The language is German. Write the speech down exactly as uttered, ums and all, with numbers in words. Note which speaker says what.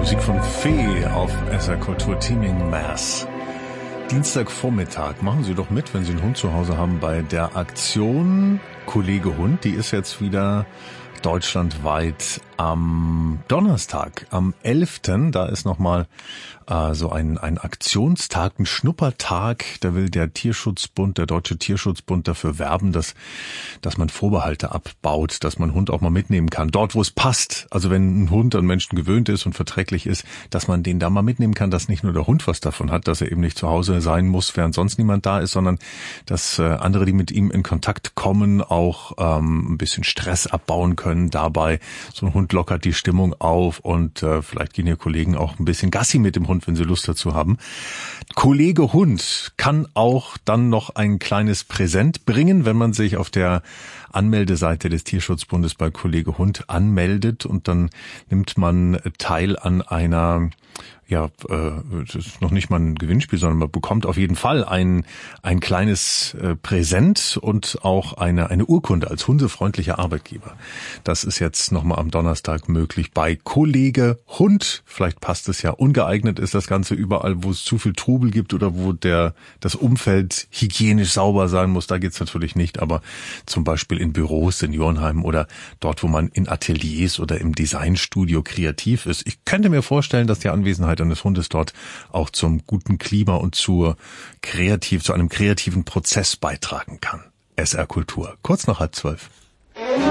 Speaker 1: Musik von Fee auf S R Kultur Teaming Mass. Dienstagvormittag, machen Sie doch mit, wenn Sie einen Hund zu Hause haben, bei der Aktion Kollege Hund. Die ist jetzt wieder deutschlandweit am Donnerstag, am elften Da ist nochmal äh, so ein, ein Aktionstag, ein Schnuppertag. Da will der Tierschutzbund, der Deutsche Tierschutzbund dafür werben, dass, dass man Vorbehalte abbaut, dass man Hund auch mal mitnehmen kann. Dort, wo es passt. Also wenn ein Hund an Menschen gewöhnt ist und verträglich ist, dass man den da mal mitnehmen kann, dass nicht nur der Hund was davon hat, dass er eben nicht zu Hause sein muss, während sonst niemand da ist, sondern dass äh, andere, die mit ihm in Kontakt kommen, auch ähm, ein bisschen Stress abbauen können dabei. So ein Hund lockert die Stimmung auf und äh, vielleicht gehen Ihr Kollegen auch ein bisschen Gassi mit dem Hund, wenn sie Lust dazu haben. Kollege Hund kann auch dann noch ein kleines Präsent bringen, wenn man sich auf der Anmeldeseite des Tierschutzbundes bei Kollege Hund anmeldet und dann nimmt man teil an einer, ja, äh, das ist noch nicht mal ein Gewinnspiel, sondern man bekommt auf jeden Fall ein ein kleines äh, Präsent und auch eine eine Urkunde als hundefreundlicher Arbeitgeber. Das ist jetzt nochmal am Donnerstag möglich bei Kollege Hund. Vielleicht passt es ja. Ungeeignet ist das Ganze überall, wo es zu viel Trubel gibt oder wo der das Umfeld hygienisch sauber sein muss. Da geht's natürlich nicht, aber zum Beispiel in Büros, Seniorenheimen oder dort, wo man in Ateliers oder im Designstudio kreativ ist. Ich könnte mir vorstellen, dass die Anwesenheit eines Hundes dort auch zum guten Klima und zur kreativ, zu einem kreativen Prozess beitragen kann. S R Kultur. Kurz nach halb zwölf.